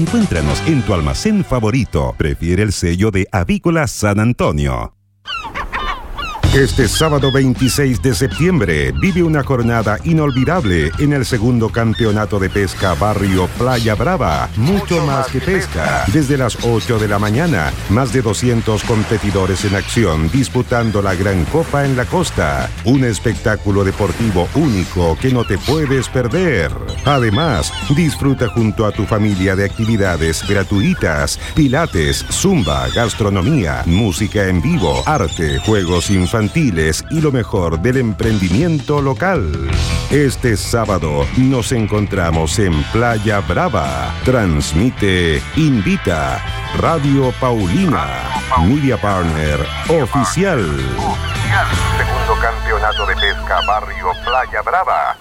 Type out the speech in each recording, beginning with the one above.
Encuéntranos en tu almacén favorito. Prefiere el sello de Avícola San Antonio. Este sábado 26 de septiembre vive una jornada inolvidable en el segundo campeonato de pesca Barrio Playa Brava. Mucho más que pesca. Desde las 8 de la mañana, más de 200 competidores en acción disputando la Gran Copa en la costa. Un espectáculo deportivo único que no te puedes perder. Además, disfruta junto a tu familia de actividades gratuitas, pilates, zumba, gastronomía, música en vivo, arte, juegos infantiles y lo mejor del emprendimiento local. Este sábado nos encontramos en Playa Brava. Transmite, invita Radio Paulina, Media Partner Oficial. Segundo campeonato de pesca Barrio Playa Brava.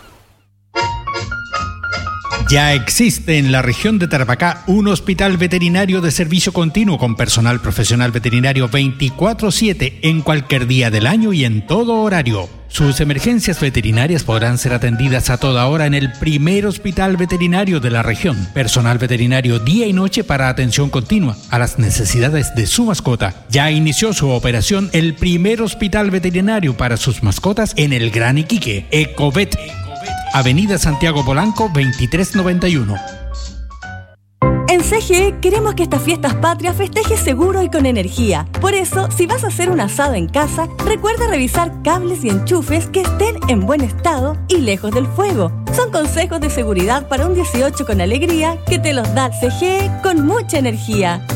Ya existe en la región de Tarapacá un hospital veterinario de servicio continuo con personal profesional veterinario 24/7 en cualquier día del año y en todo horario. Sus emergencias veterinarias podrán ser atendidas a toda hora en el primer hospital veterinario de la región. Personal veterinario día y noche para atención continua a las necesidades de su mascota. Ya inició su operación el primer hospital veterinario para sus mascotas en el Gran Iquique, Ecovet. Avenida Santiago Polanco, 2391. En CGE queremos que estas fiestas patrias festejes seguro y con energía. Por eso, si vas a hacer un asado en casa, recuerda revisar cables y enchufes que estén en buen estado y lejos del fuego. Son consejos de seguridad para un 18 con alegría que te los da CGE con mucha energía.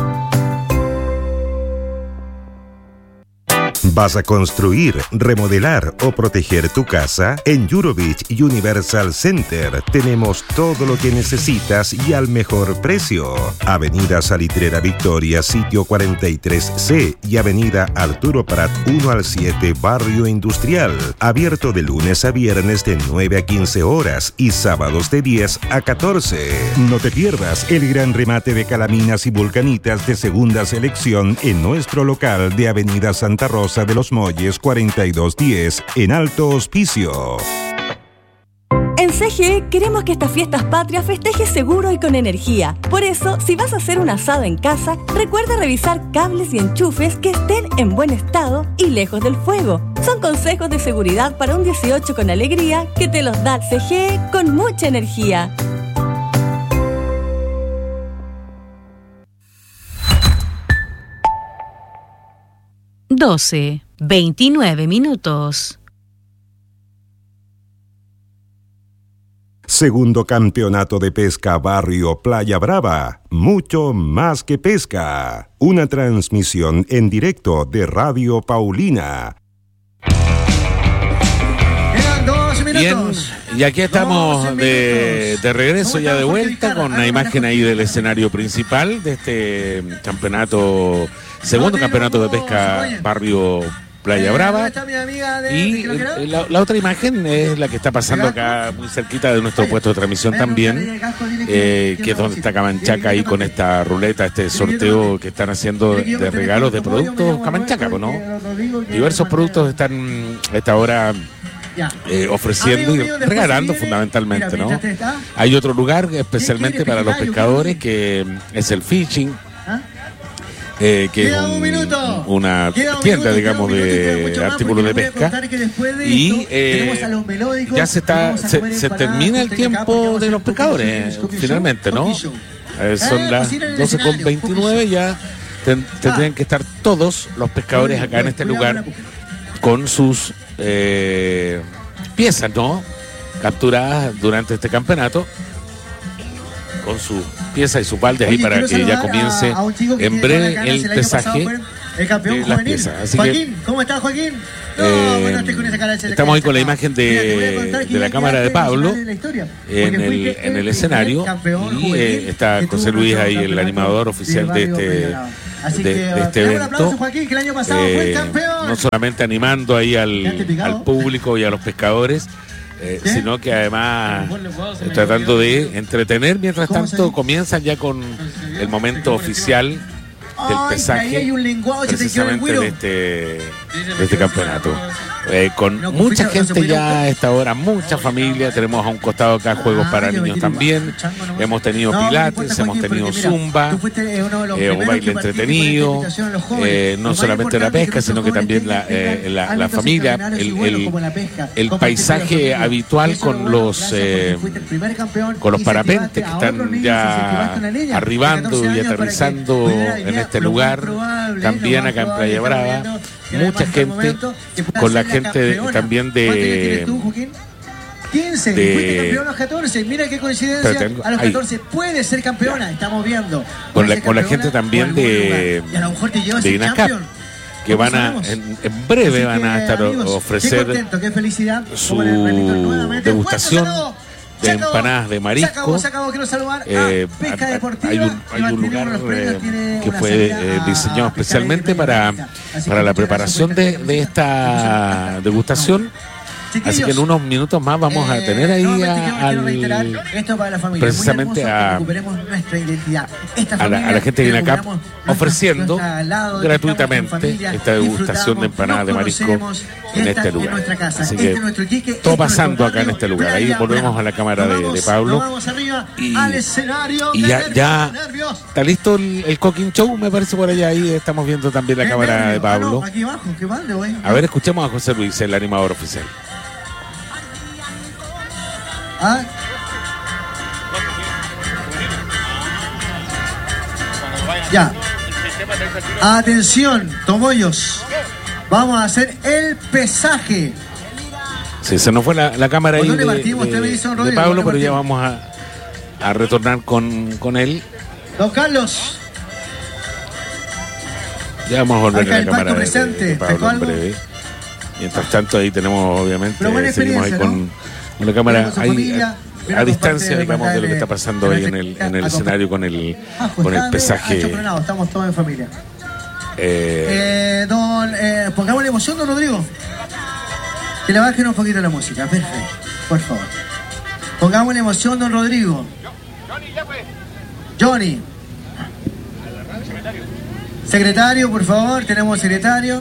¿Vas a construir, remodelar o proteger tu casa? En Eurovich Universal Center tenemos todo lo que necesitas y al mejor precio. Avenida Salitrera Victoria, sitio 43C y Avenida Arturo Prat 1 al 7, Barrio Industrial. Abierto de lunes a viernes de 9 a 15 horas y sábados de 10 a 14. No te pierdas el gran remate de calaminas y vulcanitas de segunda selección en nuestro local de Avenida Santa Rosa de los Molles 4210 en Alto Hospicio. En CGE queremos que estas fiestas patrias festejes seguro y con energía. Por eso, si vas a hacer un asado en casa, recuerda revisar cables y enchufes que estén en buen estado y lejos del fuego. Son consejos de seguridad para un 18 con alegría que te los da CGE con mucha energía. Doce, 29 minutos. Segundo campeonato de pesca Barrio Playa Brava. Mucho más que pesca. Una transmisión en directo de Radio Paulina. Bien, y aquí estamos de regreso, ya de vuelta, con una imagen ahí del escenario principal de este campeonato, segundo campeonato de pesca Barrio Playa Brava. Y la otra imagen es la que está pasando acá muy cerquita de nuestro puesto de transmisión también, que es donde está Camanchaca ahí con esta ruleta, este sorteo que están haciendo de regalos de productos Camanchaca, ¿no? Diversos productos están a esta hora ofreciendo y regalando fundamentalmente, ¿no? Hay otro lugar especialmente para los pescadores que es el fishing, que es una tienda, digamos, de artículos de pesca, y ya se termina el tiempo de los pescadores finalmente, ¿no? Son las 12:29, ya tendrían que estar todos los pescadores acá en este lugar con sus piezas, ¿no? Capturadas durante este campeonato, con sus piezas y sus baldes ahí para que ya comience en breve el pesaje de las piezas. Así Joaquín, ¿cómo estás, Joaquín? Estamos ahí con la imagen de la cámara de Pablo en el escenario, y está José Luis ahí, el animador oficial de este evento, no solamente animando ahí al público y a los pescadores, sino que además tratando de entretener. Mientras tanto comienzan ya con el momento oficial del pesaje precisamente de este campeonato. con mucha gente ya a esta hora, mucha familia. Tenemos a un costado acá juegos para niños también. Hemos tenido pilates, hemos tenido zumba, un baile entretenido, no solamente la pesca, sino que también la familia, el paisaje habitual con los parapentes que están ya arribando y aterrizando en este lugar, también acá en Playa Brava. Mucha gente, con la gente también de 15, fuiste campeón a los 14, mira qué coincidencia, a los 14 puede ser campeona, estamos viendo. Con la gente también de INACAP, que van a, en breve van a estar ofrecer su degustación de empanadas de marisco. Hay un lugar que fue diseñado especialmente para la preparación de esta degustación. Así que en unos minutos más vamos a tener ahí precisamente a la gente de INACAP ofreciendo gratuitamente esta degustación de empanadas de marisco en este lugar. Así que todo pasando acá en este lugar. Ahí volvemos a la cámara de Pablo. Y ya está listo el cooking show, me parece, por allá. Ahí estamos viendo también la cámara de Pablo. A ver, escuchemos a José Luis, el animador oficial. Ya. Atención, Tomoyos. Vamos a hacer el pesaje. Sí, se nos fue la cámara ahí de Pablo, pero ya vamos a retornar con él. Don Carlos. Ya vamos a volver a la cámara de Pablo en breve. Mientras tanto, ahí tenemos, obviamente, seguimos ahí con una cámara ahí a distancia, digamos, de lo que está pasando ahí en el escenario con el pesaje. Estamos todos en familia. Pongamos la emoción, don Rodrigo. Que le bajen un poquito la música, perfecto, por favor. Pongamos la emoción, don Rodrigo. Johnny. Secretario, por favor, tenemos secretario.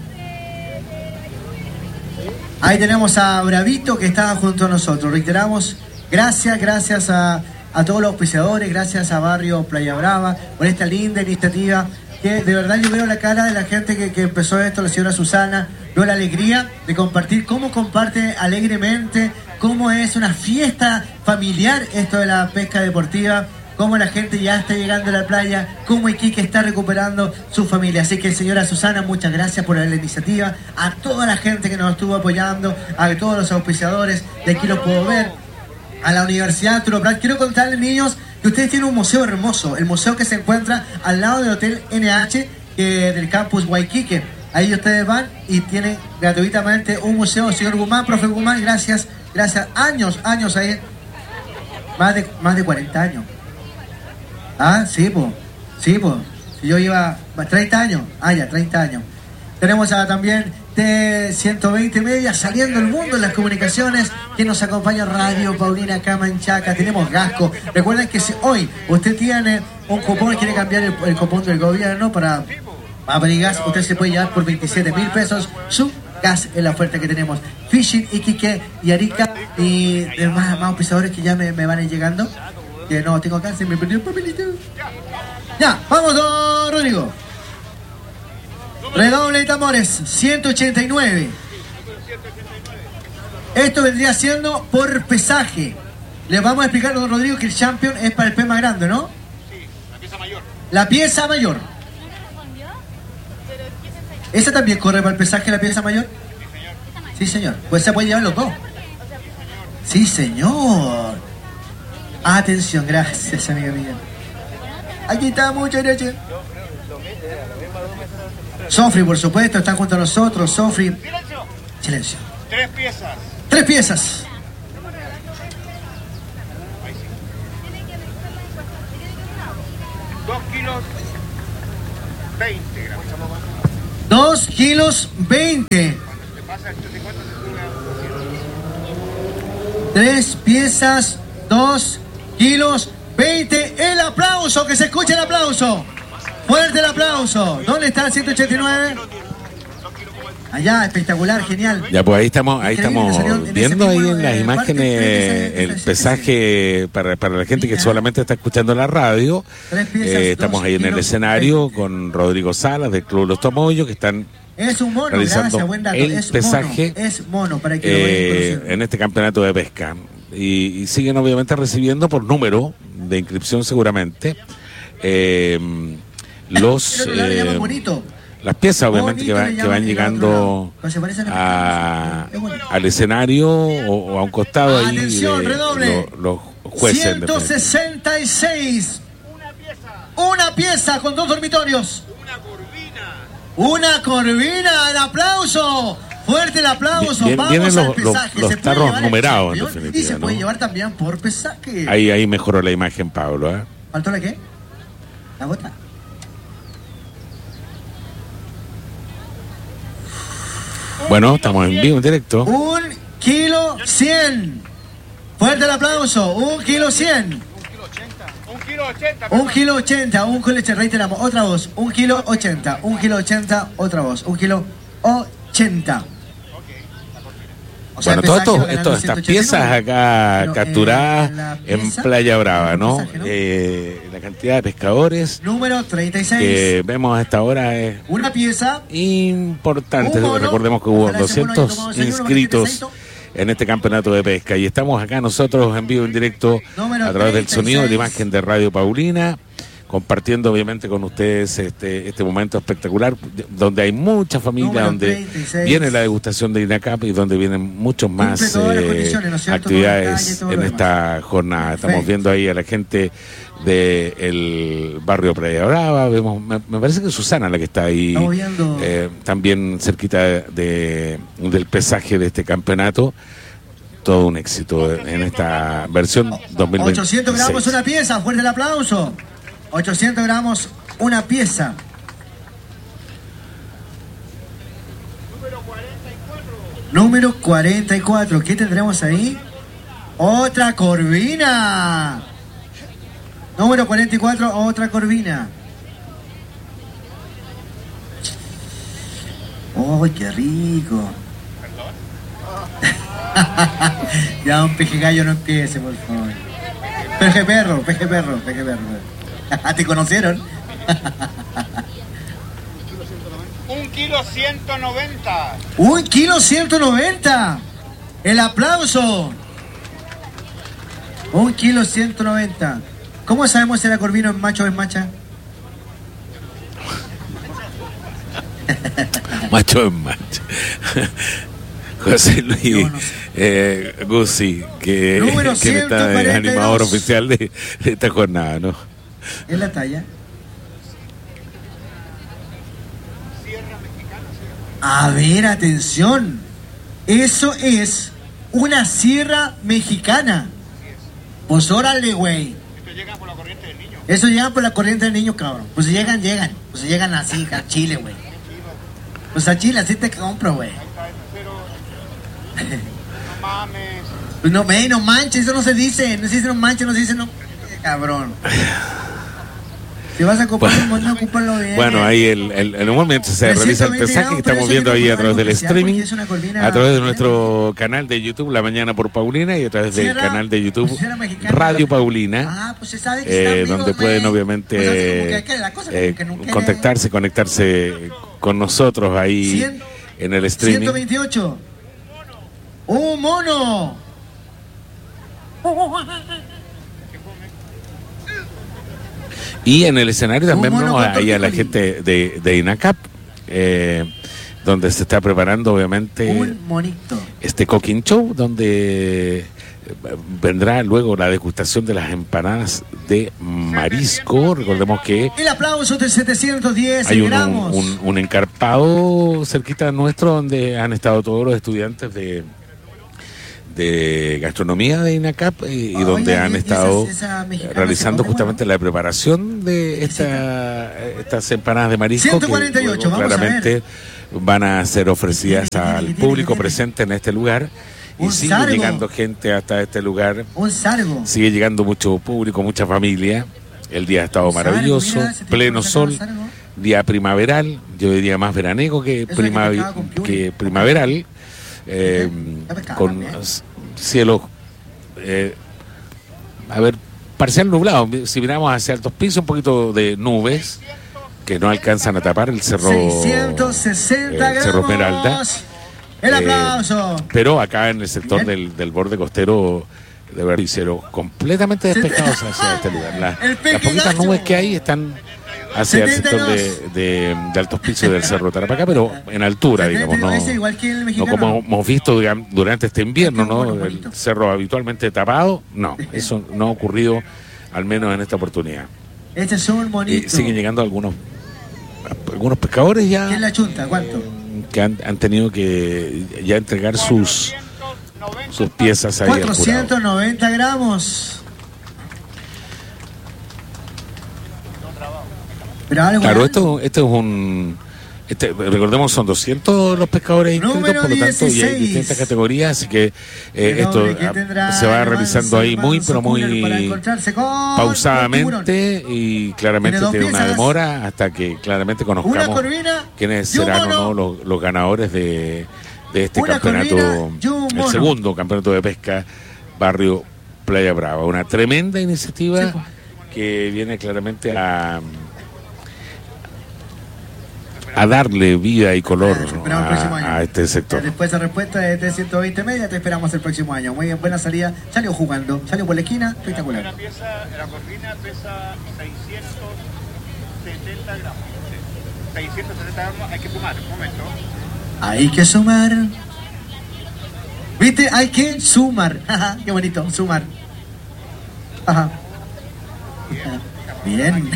Ahí tenemos a Bravito que está junto a nosotros. Reiteramos, gracias a todos los auspiciadores, gracias a Barrio Playa Brava por esta linda iniciativa. Que de verdad yo veo la cara de la gente que empezó esto, la señora Susana, veo la alegría de compartir, cómo comparte alegremente, cómo es una fiesta familiar esto de la pesca deportiva, cómo la gente ya está llegando a la playa, cómo Iquique está recuperando su familia. Así que, señora Susana, muchas gracias por la iniciativa, a toda la gente que nos estuvo apoyando, a todos los auspiciadores, de aquí los puedo ver, a la Universidad Arturo Prat. Quiero contarles, niños, que ustedes tienen un museo hermoso, el museo que se encuentra al lado del Hotel NH del campus Waiquique. Ahí ustedes van y tienen gratuitamente un museo. Señor Guzmán, profe Guzmán, gracias, años ahí, más de 40 años. Sí, pues. Yo iba 30 años. Ya, 30 años. Tenemos también de 120 Media, saliendo el mundo en las comunicaciones, que nos acompaña Radio Paulina Camanchaca. Tenemos Gasco. Recuerden que si hoy usted tiene un cupón y quiere cambiar el cupón del gobierno para gas, usted se puede llevar por 27.000 pesos su gas en la oferta que tenemos. Fishing, Iquique y Arica y demás auspiciadores que ya me van llegando. Que no tengo acá, se me perdió el papelito. Ya, vamos, don Rodrigo. Redoble de tambores, 189. Esto vendría siendo por pesaje. Les vamos a explicar, don Rodrigo, que el champion es para el pez más grande, ¿no? Sí, la pieza mayor. La pieza mayor. ¿Esa también corre para el pesaje, la pieza mayor? Sí, señor. Pues se puede llevar los dos. Sí, señor. Atención, gracias, amiga mía. Aquí está, muchas gracias. Sofri, por supuesto, está junto a nosotros. Sofri. Silencio. 3 piezas. 3 piezas. Dos kilos 20 gramos. 2 kilos 20. 3 piezas, 2 kilos 20. El aplauso, que se escuche el aplauso. Fuerte el aplauso. ¿Dónde está el 189? Allá, espectacular, genial. Ya, pues ahí estamos Increíble, viendo ahí en las parte imágenes el pesaje para la gente que solamente está escuchando la radio. Estamos ahí en el escenario con Rodrigo Salas del Club Los Tomoyos, que están es un mono, realizando gracias, buen dato. el Es pesaje mono, es mono para que lo en este campeonato de pesca. Y siguen obviamente recibiendo por número de inscripción seguramente los las piezas obviamente que van llegando al escenario o a un costado ahí los jueces. 166. Una pieza con 2 dormitorios. Una corvina. El aplauso. Fuerte el aplauso. Vienen los tarros numerados, en definitiva. Y se puede llevar también por pesaje. Ahí mejoró la imagen, Pablo. ¿Faltó la qué? ¿La bota? Bueno, estamos en vivo, en directo. 1,100 kg. Fuerte el aplauso. 1,100 kg. 1,80 kg. 1,80 kg. Reiteramos. Otra voz. 1,80 kg. 1,80 kg. Otra voz. 1,80 kg. O sea, bueno, todas estas piezas acá capturadas en Playa Brava, ¿no? La cantidad de pescadores número 36 que vemos a esta hora es una pieza importante. Recordemos que hubo 200 inscritos en este campeonato de pesca y estamos acá nosotros en vivo, en directo, a través del sonido de la imagen de Radio Paulina, compartiendo obviamente con ustedes este momento espectacular donde hay mucha familia, donde viene la degustación de INACAP y donde vienen muchos más actividades en esta jornada. Estamos viendo ahí a la gente del barrio Playa Brava, vemos, me parece que es Susana la que está ahí también cerquita del pesaje de este campeonato. Todo un éxito en esta versión 2026. 800 gramos una pieza, fuerte el aplauso. 800 gramos una pieza. Número 44. ¿Qué tendremos ahí? Otra corvina. Número 44, otra corvina. ¡Oh, qué rico! Ya un peje gallo no empiece, por favor. Peje perro. ¿Te conocieron? 1,190 kg. 1,190 kg. El aplauso. 1,190 kg. ¿Cómo sabemos si la corvina es macho o es macha? Macho es macho. José Luis Guzzi, que está el animador oficial de esta jornada, ¿no? ¿Es la talla? A ver, atención. Eso es una sierra mexicana. Pues órale, güey. Esto llega por la corriente del niño. Eso llegan por la corriente del niño, cabrón. Pues si llegan. Pues si llegan así, a Chile, güey. Pues a Chile así te compro, güey. No mames. Pues no manches, eso no se dice. No se dice no manches, no se dice no. Cabrón. Si vas a ocupar no ocuparlo bien. Bueno, ahí el momento se realiza el pesaje que estamos viendo ahí a través del streaming, a través de nuestro canal de YouTube La Mañana por Paulina y a través del canal de YouTube Radio Paulina, donde pueden obviamente conectarse con nosotros ahí en el streaming. 128. ¡Un mono! Y en el escenario también vemos ahí a la gente de INACAP, donde se está preparando obviamente este cooking show, donde vendrá luego la degustación de las empanadas de marisco. Recordemos que el aplauso de 710 hay gramos. un encarpado cerquita nuestro donde han estado todos los estudiantes de gastronomía de INACAP y donde han estado realizando justamente la preparación de estas empanadas de marisco 148, que claramente van a ser ofrecidas al público presente en este lugar. Y sigue llegando gente hasta este lugar. Sigue llegando mucho público, mucha familia. El día ha estado maravilloso, pleno sol. día primaveral, yo diría más veraniego que primaveral, con cielos, parcial nublado. Si miramos hacia Altos Pisos, un poquito de nubes que no alcanzan a tapar el cerro, 660 gramos. Cerro Peralta. El aplauso. Pero acá en el sector del borde costero, de verdad, hicieron completamente despejados hacia este lugar. Las poquitas nubes que hay están hacia el sector de Altos Pisos del Cerro Tarapacá, pero en altura, digamos, no como hemos visto durante este invierno, ¿no? El cerro habitualmente tapado, no, eso no ha ocurrido, al menos en esta oportunidad. Este son bonitos. Siguen llegando algunos pescadores ya. ¿Quién la chunta? ¿Cuánto? Que han tenido que ya entregar sus piezas ahí. 490 gramos. Pero algo claro, esto es un... recordemos, son 200 los pescadores inscritos, Número por lo tanto, 16. y hay distintas categorías, así que esto se va realizando ahí muy, pero muy pausadamente, y claramente tiene una demora hasta que claramente conozcamos quiénes serán o no los ganadores de este campeonato, el segundo campeonato de pesca Barrio Playa Brava. Una tremenda iniciativa que viene claramente a darle vida y color a este sector. Después de respuesta de 120 media, te esperamos el próximo año. Muy bien, buena salida. Salió jugando, salió por la esquina, espectacular. La corvina pesa 670 gramos. 670 gramos, hay que sumar, un momento. Hay que sumar. ¿Viste? Hay que sumar. Ajá, qué bonito, sumar. Ajá. Bien.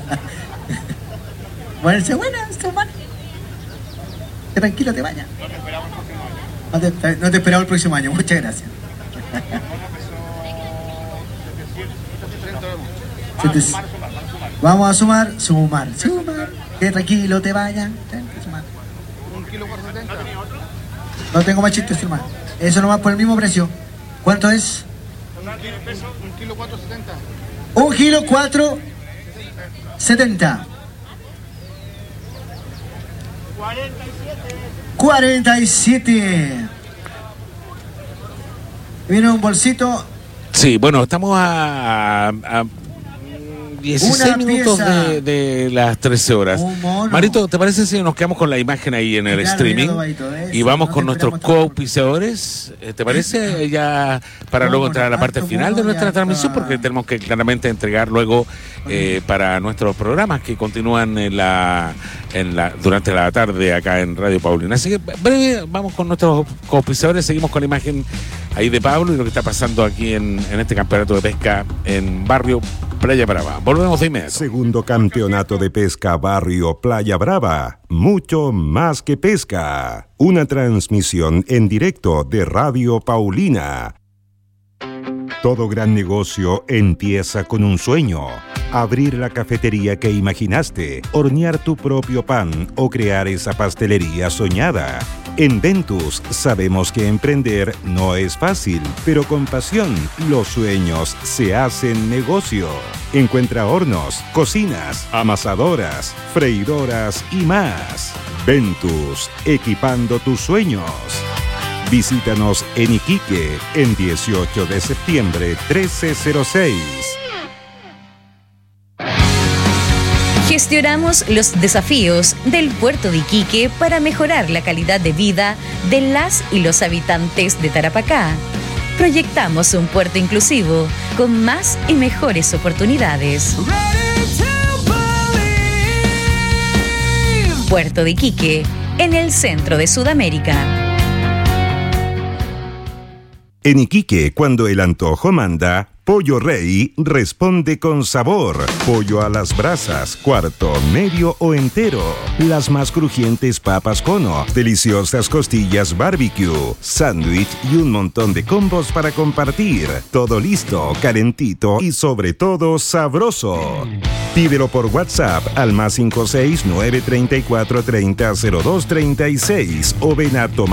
Bueno, buena, sumar. Que tranquilo te vayas. No te esperamos el próximo año. Muchas gracias. Vamos a sumar. Que tranquilo te vayas. ¿1 kilo 470? No tengo más chistes, hermano. Eso nomás por el mismo precio. ¿Cuánto es? 1 kilo 470. 1 kilo 470. 47. Viene un bolsito. Sí, bueno, estamos a 16 minutos de las 13 horas. Marito, ¿te parece si nos quedamos con la imagen ahí en el streaming? Y vamos con nuestros co-auspiciadores. ¿Te parece? Ya para luego entrar a la parte final de nuestra transmisión, porque tenemos que claramente entregar luego para nuestros programas que continúan durante la tarde acá en Radio Paulina. Así que breve, vamos con nuestros co-auspiciadores. Seguimos con la imagen ahí de Pablo y lo que está pasando aquí en este campeonato de pesca en Barrio Playa Brava. Volvemos de inmediato. Segundo campeonato de pesca Barrio Playa Brava. Mucho más que pesca. Una transmisión en directo de Radio Paulina. Todo gran negocio empieza con un sueño. Abrir la cafetería que imaginaste, hornear tu propio pan o crear esa pastelería soñada. En Ventus sabemos que emprender no es fácil, pero con pasión los sueños se hacen negocio. Encuentra hornos, cocinas, amasadoras, freidoras y más. Ventus, equipando tus sueños. Visítanos en Iquique, en 18 de septiembre 1306. Gestionamos los desafíos del puerto de Iquique para mejorar la calidad de vida de las y los habitantes de Tarapacá. Proyectamos un puerto inclusivo con más y mejores oportunidades. Puerto de Iquique, en el centro de Sudamérica. En Iquique, cuando el antojo manda, Pollo Rey responde con sabor. Pollo a las brasas, cuarto, medio o entero. Las más crujientes papas cono, deliciosas costillas barbecue, sándwich y un montón de combos para compartir. Todo listo, calentito y sobre todo sabroso. Pídelo por WhatsApp al +56 934 30 02 36 o ven a tomar